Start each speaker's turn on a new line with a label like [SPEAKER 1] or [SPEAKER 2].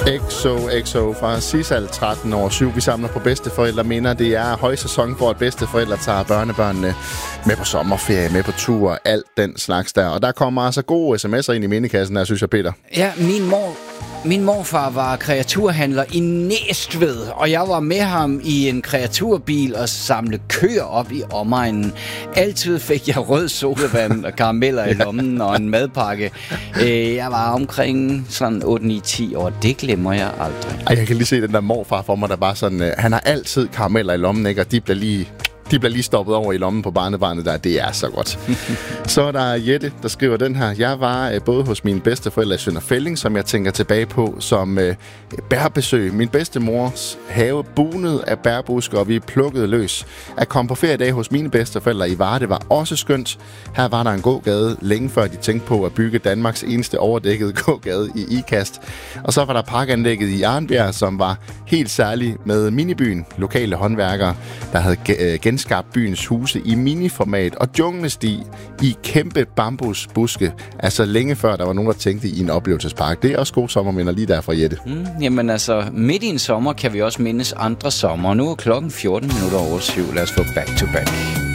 [SPEAKER 1] XOXO fra Sisal 13 år 7. Vi samler på bedsteforældre minder. Det er højsæson for, at bedsteforældre tager børnebørnene med på sommerferie, med på tur, alt den slags der. Og der kommer altså gode sms'er ind i mindekassen her, synes jeg, Peter.
[SPEAKER 2] Ja, min morfar var kreaturhandler i Næstved, og jeg var med ham i en kreaturbil og samle køer op i omegnen. Altid fik jeg rød sodavand og karameller i lommen og en madpakke. Jeg var omkring sådan 8-9-10 år. Det glemmer jeg aldrig.
[SPEAKER 1] Ej, jeg kan lige se den der morfar for mig, der bare sådan... han har altid karameller i lommen, ikke? Og de bliver lige stoppet over i lommen på barnebarnet der. Det er så godt. Så er der Jette, der skriver den her. Jeg var både hos mine bedsteforældre i Sønderfælling, som jeg tænker tilbage på som bærbesøg. Min bedstemors have bunede af bærbusker, og vi plukkede løs. At komme på feriedag hos mine bedsteforældre i Varde var også skønt. Her var der en gågade, længe før de tænkte på at bygge Danmarks eneste overdækkede gågade i Ikast. Og så var der parkanlægget i Arnbjerg, som var helt særlig med minibyen. Lokale håndværkere, der havde genskabt byens huse i miniformat, og junglesti i kæmpe bambusbuske. Altså længe før der var nogen, der tænkte i en oplevelsespark. Det er også gode sommerminder lige der fra Jette.
[SPEAKER 2] Jamen altså, midt i en sommer kan vi også mindes andre sommer. Nu er klokken 14 minutter over 7. Lad os få back to back.